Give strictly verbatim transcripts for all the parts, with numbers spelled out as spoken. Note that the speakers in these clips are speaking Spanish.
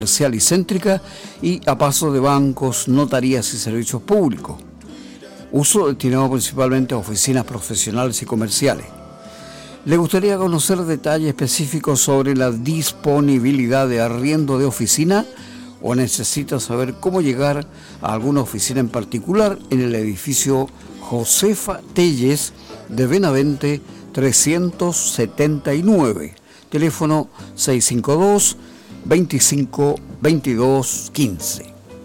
comercial y céntrica y a paso de bancos, notarías y servicios públicos. Uso destinado principalmente a oficinas profesionales y comerciales. ¿Le gustaría conocer detalles específicos sobre la disponibilidad de arriendo de oficina o necesita saber cómo llegar a alguna oficina en particular? En el edificio Josefa Telles de Benavente trescientos setenta y nueve, teléfono seiscientos cincuenta y dos, veinticinco, veintidós, quince.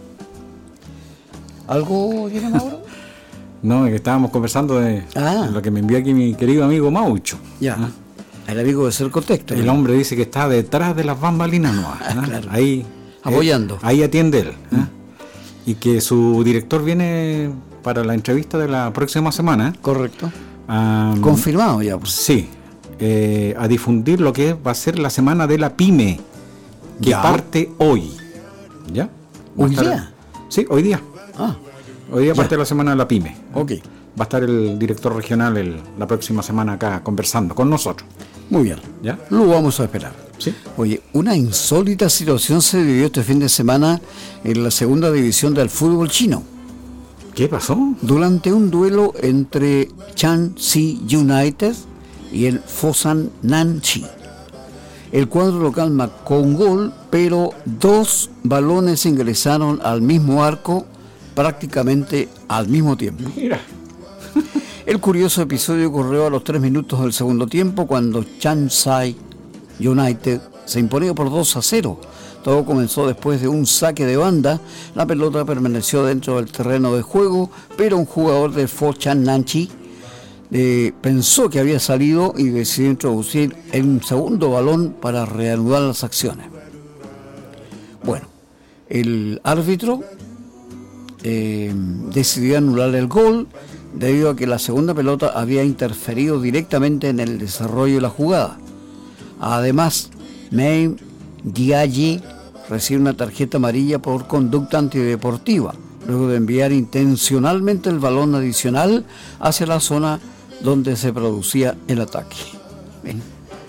¿Algo tiene, Mauro? No, es que estábamos conversando de ah. lo que me envió aquí mi querido amigo Maucho. Ya, ¿ah? El amigo de Cercotec. El hombre dice que está detrás de las bambalinas, ¿no? ¿Ah? Claro. Ahí apoyando. Eh, ahí atiende él. ¿Ah? Mm. Y que su director viene para la entrevista de la próxima semana. Correcto. Um, Confirmado ya. Pues. Sí. Eh, a difundir lo que va a ser la semana de la pyme, que ya. parte hoy. ¿Ya? ¿Hoy estar, día? Sí, hoy día. Ah. Hoy día parte ya. la semana de la pyme. Ok. Va a estar el director regional el, la próxima semana acá conversando con nosotros. Muy bien. ¿Ya? Lo vamos a esperar. Sí. Oye, una insólita situación se vivió este fin de semana en la segunda división del fútbol chino. ¿Qué pasó? Durante un duelo entre Shanxi United y el Fosan Nanchi. El cuadro local marcó un gol, pero dos balones ingresaron al mismo arco prácticamente al mismo tiempo. Mira. El curioso episodio ocurrió a los tres minutos del segundo tiempo cuando Shanxi United se imponía por dos a cero. Todo comenzó después de un saque de banda. La pelota permaneció dentro del terreno de juego, pero un jugador del Fosan Nanchi eh, pensó que había salido y decidió introducir un segundo balón para reanudar las acciones. Bueno, el árbitro eh, decidió anular el gol debido a que la segunda pelota había interferido directamente en el desarrollo de la jugada. Además, Mei Diaye recibe una tarjeta amarilla por conducta antideportiva, luego de enviar intencionalmente el balón adicional hacia la zona donde se producía el ataque. Bien.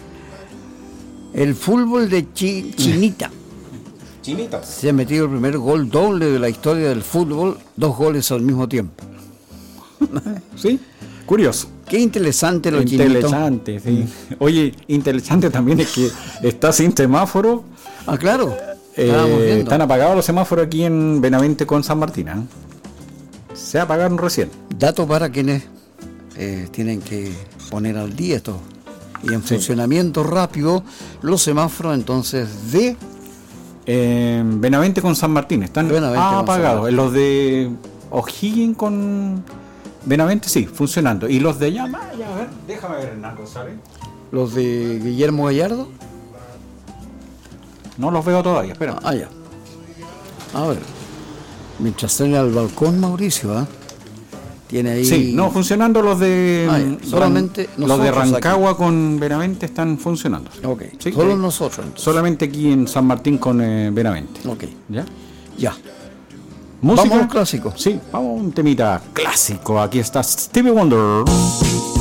El fútbol de Chi- Chinita. Chinita. Se ha metido el primer gol doble de la historia del fútbol, dos goles al mismo tiempo. Sí, curioso. Qué interesante lo Interesante, chinito. sí. Oye, interesante también es que está sin semáforo. Ah, claro. Eh, están apagados los semáforos aquí en Benavente con San Martín. ¿eh? Se apagaron recién. Dato para quienes eh, tienen que poner al día esto. Y en sí. funcionamiento rápido, los semáforos entonces de... Eh, Benavente con San Martín están ah, apagados. Los de O'Higgins con Benavente sí, funcionando. Y los de allá, a ver, déjame ver Hernán González. ¿Los de Guillermo Gallardo? No los veo todavía, espera. Ah, ya. A ver. Mientras sale al balcón, Mauricio, ¿ah? ¿eh? Tiene ahí... Sí, no, funcionando los de... Ah, ya. Solamente Ran... Los de Rancagua aquí. Con Benavente están funcionando. Ok, ¿sí? solo sí. nosotros. Entonces. Solamente aquí en San Martín con eh, Benavente. Ok. ¿Ya? Ya. ¿Música? Vamos a un clásico. Sí, vamos a un temita clásico. Aquí está Stevie Wonder.